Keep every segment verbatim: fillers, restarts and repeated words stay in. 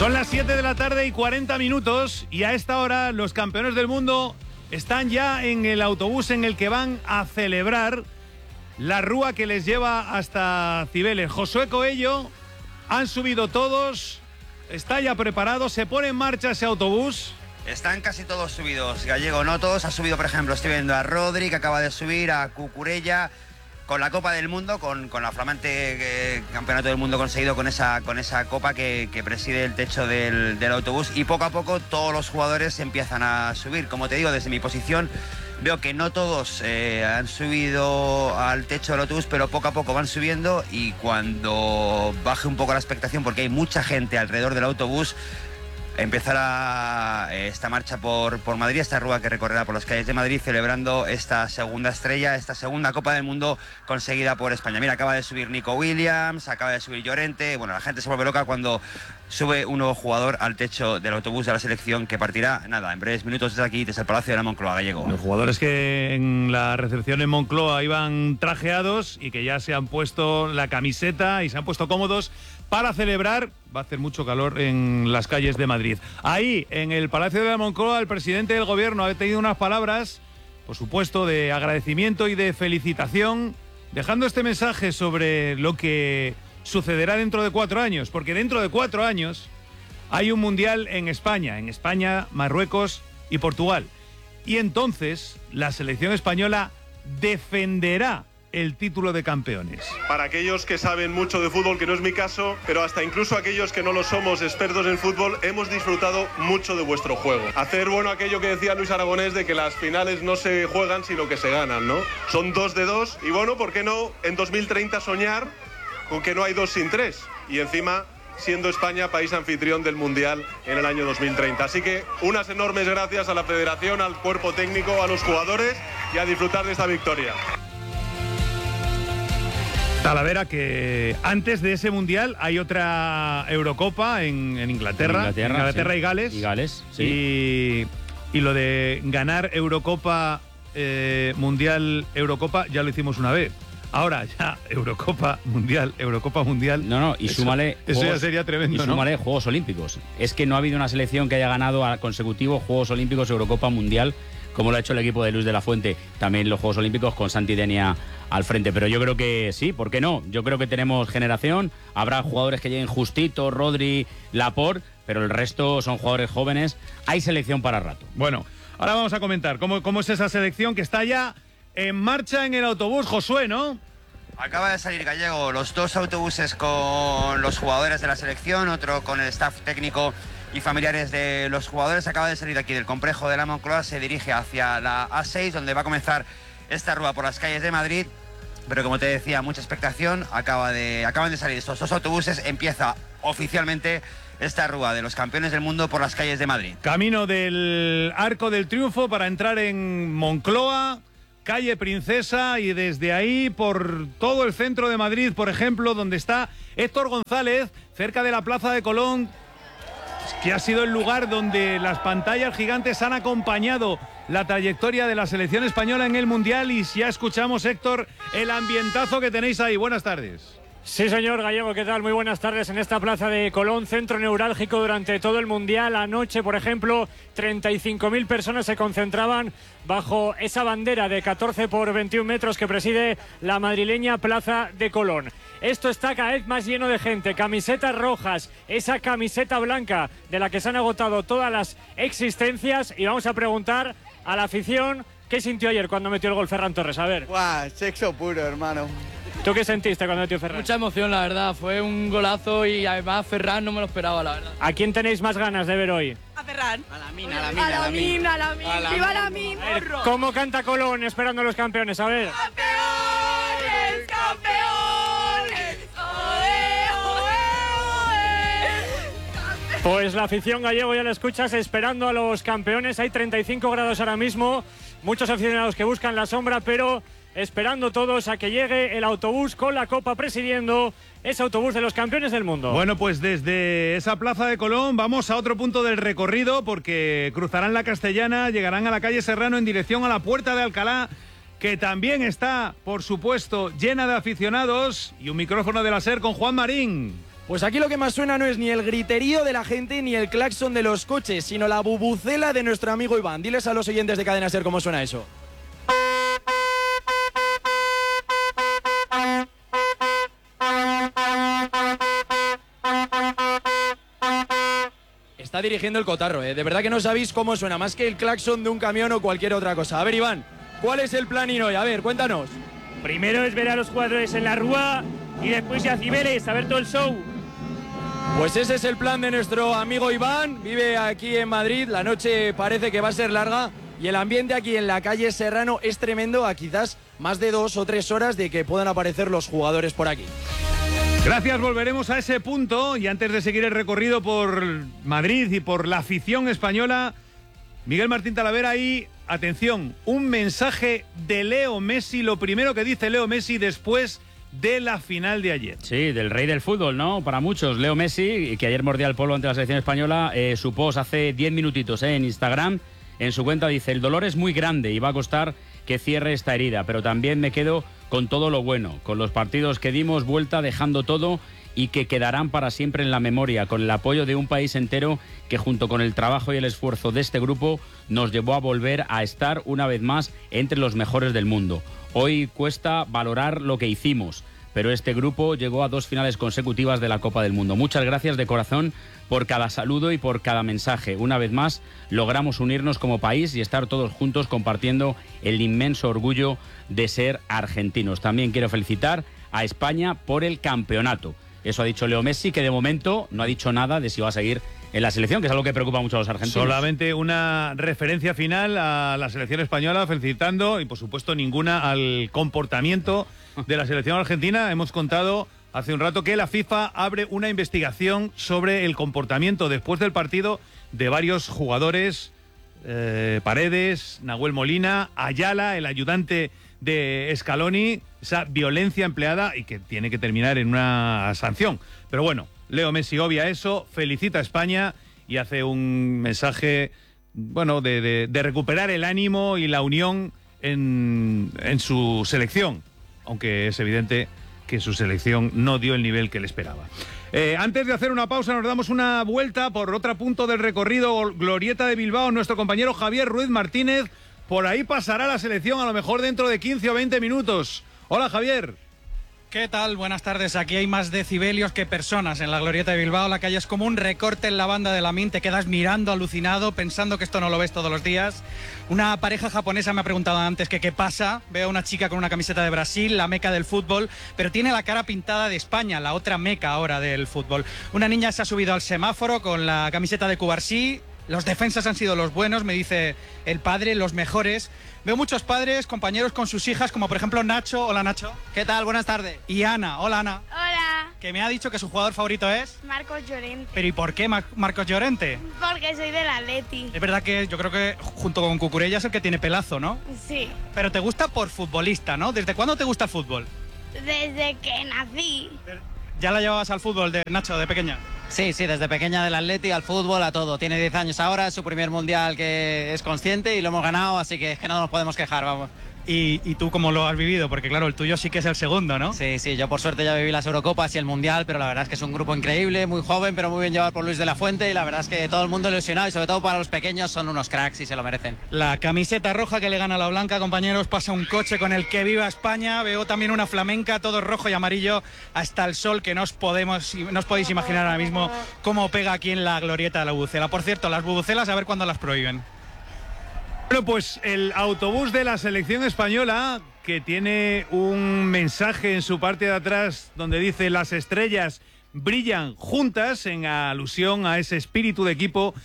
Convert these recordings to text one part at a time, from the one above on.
Son las siete de la tarde y cuarenta minutos y a esta hora los campeones del mundo están ya en el autobús en el que van a celebrar la rúa que les lleva hasta Cibeles. Josué Coello, han subido todos, está ya preparado, se pone en marcha ese autobús. Están casi todos subidos, Gallego, no todos. Ha subido, por ejemplo, estoy viendo a Rodri, que acaba de subir, a Cucurella, con la Copa del Mundo, con, con la flamante eh, Campeonato del Mundo conseguido con esa, con esa copa que, que preside el techo del, del autobús. Y poco a poco todos los jugadores empiezan a subir. Como te digo, desde mi posición veo que no todos eh, han subido al techo del autobús, pero poco a poco van subiendo, y cuando baje un poco la expectación, porque hay mucha gente alrededor del autobús, empezará esta marcha por, por Madrid, esta rúa que recorrerá por las calles de Madrid, celebrando esta segunda estrella, esta segunda Copa del Mundo conseguida por España. Mira, acaba de subir Nico Williams, acaba de subir Llorente. Bueno, la gente se vuelve loca cuando sube un nuevo jugador al techo del autobús de la selección, que partirá, nada, en breves minutos desde aquí, desde el Palacio de la Moncloa, Gallego. Los jugadores que en la recepción en Moncloa iban trajeados y que ya se han puesto la camiseta y se han puesto cómodos para celebrar. Va a hacer mucho calor en las calles de Madrid. Ahí, en el Palacio de la Moncloa, el presidente del gobierno ha tenido unas palabras, por supuesto, de agradecimiento y de felicitación, dejando este mensaje sobre lo que sucederá dentro de cuatro años, porque dentro de cuatro años hay un mundial en España, en España, Marruecos y Portugal. Y entonces la selección española defenderá el título de campeones. Para aquellos que saben mucho de fútbol, que no es mi caso, pero hasta incluso aquellos que no lo somos expertos en fútbol, hemos disfrutado mucho de vuestro juego. Hacer bueno aquello que decía Luis Aragonés, de que las finales no se juegan sino que se ganan, ¿no? Son dos de dos, y bueno, ¿por qué no en dos mil treinta soñar con que no hay dos sin tres? Y encima siendo España país anfitrión del Mundial en el año dos mil treinta. Así que unas enormes gracias a la Federación, al cuerpo técnico, a los jugadores, y a disfrutar de esta victoria. Talavera, que antes de ese Mundial hay otra Eurocopa en, en Inglaterra, en Inglaterra, Inglaterra sí. y Gales. Y Gales, sí. Y, y lo de ganar Eurocopa, eh, Mundial, Eurocopa, ya lo hicimos una vez. Ahora ya Eurocopa, Mundial, Eurocopa, Mundial. No, no, y eso, súmale... Eso juegos, ya sería tremendo, y ¿no? súmale Juegos Olímpicos. Es que no ha habido una selección que haya ganado a consecutivo Juegos Olímpicos, Eurocopa, Mundial, como lo ha hecho el equipo de Luis de la Fuente, también los Juegos Olímpicos con Santi Denia al frente. Pero yo creo que sí, ¿por qué no? Yo creo que tenemos generación, habrá jugadores que lleguen justito, Rodri, Laporte, pero el resto son jugadores jóvenes, hay selección para rato. Bueno, ahora vamos a comentar cómo, cómo es esa selección que está ya en marcha en el autobús, Josué, ¿no? Acaba de salir, Gallego, los dos autobuses con los jugadores de la selección, otro con el staff técnico y familiares de los jugadores. Acaba de salir aquí del complejo de la Moncloa, se dirige hacia la A seis, donde va a comenzar esta rúa por las calles de Madrid. Pero como te decía, mucha expectación. Acaba de, acaban de salir estos dos autobuses. Empieza oficialmente esta rúa de los campeones del mundo por las calles de Madrid. Camino del Arco del Triunfo para entrar en Moncloa, calle Princesa, y desde ahí por todo el centro de Madrid, por ejemplo, donde está Héctor González, cerca de la Plaza de Colón, que ha sido el lugar donde las pantallas gigantes han acompañado la trayectoria de la selección española en el Mundial. Y ya escuchamos, Héctor, el ambientazo que tenéis ahí. Buenas tardes. Sí, señor Gallego, ¿qué tal? Muy buenas tardes en esta plaza de Colón, centro neurálgico durante todo el Mundial. Anoche, por ejemplo, treinta y cinco mil personas se concentraban bajo esa bandera de catorce por veintiún metros que preside la madrileña Plaza de Colón. Esto está cada vez más lleno de gente, camisetas rojas, esa camiseta blanca de la que se han agotado todas las existencias, y vamos a preguntar a la afición qué sintió ayer cuando metió el gol Ferran Torres. A ver. Guau, sexo puro, hermano. ¿Tú qué sentiste cuando metió Ferran? Mucha emoción, la verdad. Fue un golazo y además Ferran no me lo esperaba, la verdad. ¿A quién tenéis más ganas de ver hoy? A Ferran. A la mina, a la mina, A la mina, a la mina. ¡Viva la mina! A ver, ¿cómo canta Colón esperando a los campeones? A ver. ¡Campeones, campeones! ¡Oe, oe, oe! Pues la afición, Gallego, ya la escuchas, esperando a los campeones. Hay treinta y cinco grados ahora mismo. Muchos aficionados que buscan la sombra, pero esperando todos a que llegue el autobús con la copa presidiendo ese autobús de los campeones del mundo. Bueno, pues desde esa Plaza de Colón vamos a otro punto del recorrido, porque cruzarán la Castellana, llegarán a la calle Serrano en dirección a la Puerta de Alcalá, que también está, por supuesto, llena de aficionados, y un micrófono de la SER con Juan Marín. Pues aquí lo que más suena no es ni el griterío de la gente ni el claxon de los coches, sino la bubucela de nuestro amigo Iván. Diles a los oyentes de Cadena Ser cómo suena eso. Está dirigiendo el cotarro, ¿eh? De verdad que no sabéis cómo suena, más que el claxon de un camión o cualquier otra cosa. A ver, Iván, ¿cuál es el plan hoy? A ver, cuéntanos. Primero es ver a los jugadores en la Rúa y después ya a Cibeles, a ver todo el show. Pues ese es el plan de nuestro amigo Iván. Vive aquí en Madrid, la noche parece que va a ser larga y el ambiente aquí en la calle Serrano es tremendo, a quizás más de dos o tres horas de que puedan aparecer los jugadores por aquí. Gracias, volveremos a ese punto y antes de seguir el recorrido por Madrid y por la afición española, Miguel Martín Talavera y, atención, un mensaje de Leo Messi, lo primero que dice Leo Messi después de la final de ayer. Sí, del rey del fútbol, ¿no? Para muchos, Leo Messi, que ayer mordía el polvo ante la selección española, eh, su post hace diez minutitos eh, en Instagram, en su cuenta dice: el dolor es muy grande y va a costar que cierre esta herida, pero también me quedo con todo lo bueno, con los partidos que dimos vuelta dejando todo y que quedarán para siempre en la memoria, con el apoyo de un país entero que junto con el trabajo y el esfuerzo de este grupo nos llevó a volver a estar una vez más entre los mejores del mundo. Hoy cuesta valorar lo que hicimos, pero este grupo llegó a dos finales consecutivas de la Copa del Mundo. Muchas gracias de corazón por cada saludo y por cada mensaje. Una vez más, logramos unirnos como país y estar todos juntos compartiendo el inmenso orgullo de ser argentinos. También quiero felicitar a España por el campeonato. Eso ha dicho Leo Messi, que de momento no ha dicho nada de si va a seguir en la selección, que es algo que preocupa mucho a los argentinos. Solamente una referencia final a la selección española, felicitando, y por supuesto ninguna al comportamiento de la selección argentina. Hemos contado hace un rato que la FIFA abre una investigación sobre el comportamiento después del partido de varios jugadores, eh, Paredes, Nahuel Molina, Ayala, el ayudante de Scaloni, esa violencia empleada y que tiene que terminar en una sanción. Pero bueno, Leo Messi obvia eso, felicita a España y hace un mensaje, bueno, de, de, de recuperar el ánimo y la unión en, en su selección, aunque es evidente que su selección no dio el nivel que le esperaba. Eh, antes de hacer una pausa, nos damos una vuelta por otro punto del recorrido, Glorieta de Bilbao. Nuestro compañero Javier Ruiz Martínez, por ahí pasará la selección a lo mejor dentro de quince o veinte minutos. Hola, Javier. ¿Qué tal? Buenas tardes. Aquí hay más decibelios que personas en la Glorieta de Bilbao. La calle es como un recorte en la banda de Lamin. Te quedas mirando alucinado, pensando que esto no lo ves todos los días. Una pareja japonesa me ha preguntado antes que qué pasa. Veo a una chica con una camiseta de Brasil, la meca del fútbol, pero tiene la cara pintada de España, la otra meca ahora del fútbol. Una niña se ha subido al semáforo con la camiseta de Cubarsí. Los defensas han sido los buenos, me dice el padre, los mejores. Veo muchos padres, compañeros con sus hijas, como por ejemplo Nacho. Hola, Nacho. ¿Qué tal? Buenas tardes. Y Ana. Hola, Ana. Hola. Que me ha dicho que su jugador favorito es... Marcos Llorente. ¿Pero y por qué Mar Marcos Llorente? Porque soy del Atleti. Es verdad que yo creo que junto con Cucurella es el que tiene pelazo, ¿no? Sí. Pero te gusta por futbolista, ¿no? ¿Desde cuándo te gusta el fútbol? Desde que nací. ¿Ya la llevabas al fútbol, de Nacho, de pequeña? Sí, sí, desde pequeña del Atleti, al fútbol, a todo. Tiene diez años ahora, es su primer mundial que es consciente y lo hemos ganado, así que es que no nos podemos quejar, vamos. ¿Y, y tú cómo lo has vivido? Porque claro, el tuyo sí que es el segundo, ¿no? Sí, sí, yo por suerte ya viví las Eurocopas y el Mundial, pero la verdad es que es un grupo increíble, muy joven, pero muy bien llevado por Luis de la Fuente y la verdad es que todo el mundo ilusionado y sobre todo para los pequeños son unos cracks y se lo merecen. La camiseta roja que le gana a la blanca, compañeros, pasa un coche con el que viva España, veo también una flamenca, todo rojo y amarillo hasta el sol, que no os, podemos, no os podéis imaginar ahora mismo cómo pega aquí en la Glorieta de la Bubucela. Por cierto, las bubucelas a ver cuándo las prohíben. Bueno, pues el autobús de la selección española, que tiene un mensaje en su parte de atrás donde dice: las estrellas brillan juntas, en alusión a ese espíritu de equipo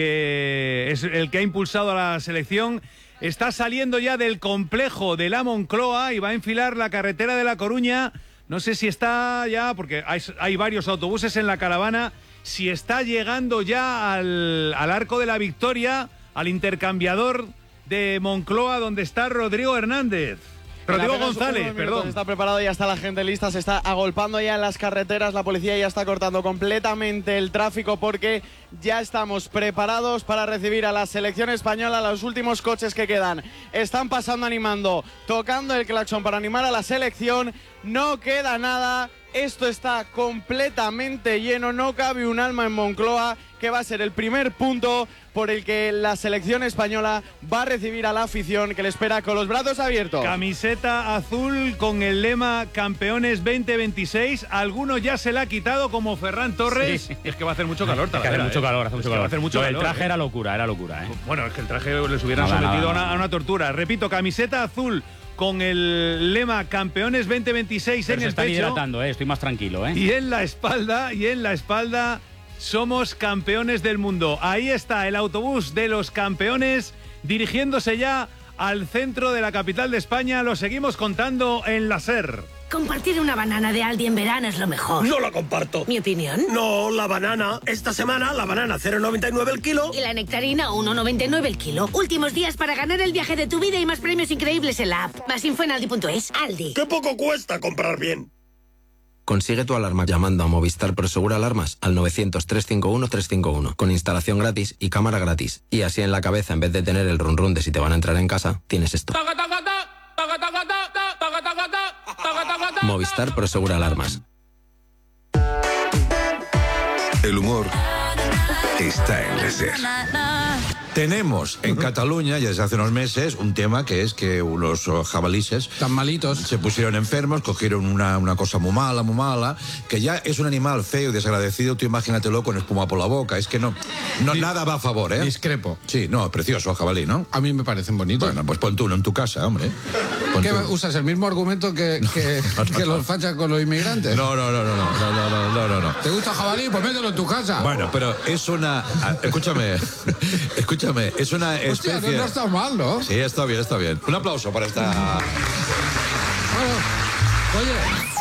que es el que ha impulsado a la selección, está saliendo ya del complejo de la Moncloa y va a enfilar la carretera de La Coruña. No sé si está ya, porque hay, hay varios autobuses en la caravana, si está llegando ya al, al Arco de la Victoria, al intercambiador de Moncloa, donde está Rodrigo Hernández. Rodrigo González, perdón. Está preparado, ya está la gente lista, se está agolpando ya en las carreteras, la policía ya está cortando completamente el tráfico porque ya estamos preparados para recibir a la selección española. Los últimos coches que quedan están pasando animando, tocando el claxon para animar a la selección. No queda nada esto está completamente lleno, no cabe un alma en Moncloa, que va a ser el primer punto por el que la selección española va a recibir a la afición que le espera con los brazos abiertos. Camiseta azul con el lema Campeones veinte veintiséis. Alguno ya se la ha quitado, como Ferran Torres. Sí. Es que va a hacer mucho calor. Es que hace mucho calor, hace mucho calor. Va a hacer mucho calor. El traje ¿eh? era locura, era locura. ¿eh? Bueno, es que el traje les hubieran nada, sometido nada, a, una, nada. a una tortura. Repito, camiseta azul con el lema Campeones veinte veintiséis en se el están pecho. hidratando, ¿eh? Estoy más tranquilo. ¿eh? Y en la espalda, y en la espalda, somos campeones del mundo. Ahí está el autobús de los campeones dirigiéndose ya al centro de la capital de España. Lo seguimos contando en la SER. Compartir una banana de Aldi en verano es lo mejor. No la comparto. ¿Mi opinión? No, la banana. Esta semana la banana cero noventa y nueve el kilo. Y la nectarina uno noventa y nueve el kilo. Últimos días para ganar el viaje de tu vida y más premios increíbles en la app. Más info en aldi punto es. Aldi. ¡Qué poco cuesta comprar bien! Consigue tu alarma llamando a Movistar Prosegur Alarmas al novecientos, trescientos cincuenta y uno, trescientos cincuenta y uno, con instalación gratis y cámara gratis. Y así en la cabeza, en vez de tener el run run de si te van a entrar en casa, tienes esto. Movistar Prosegur Alarmas. El humor está en la SER. Tenemos en Cataluña, ya desde hace unos meses, un tema que es que unos jabalíes tan malitos se pusieron enfermos, cogieron una, una cosa muy mala, muy mala, que ya es un animal feo y desagradecido. Tú imagínatelo con espuma por la boca. Es que no, no nada va a favor, ¿eh? Discrepo. Sí, no, precioso jabalí, ¿no? A mí me parecen bonitos. Bueno, pues pon tú uno en tu casa, hombre. Pon ¿Qué tú. usas el mismo argumento que, que, no, no, que no. los fachas con los inmigrantes? No, no, no, no, no, no, no, no, no, no. ¿Te gusta jabalí? Pues mételo en tu casa. Bueno, pero es una... Escúchame, escúchame, es una especie... Hostia, no, no está mal, ¿no? Sí, está bien, está bien. Un aplauso para esta... Bueno, oye...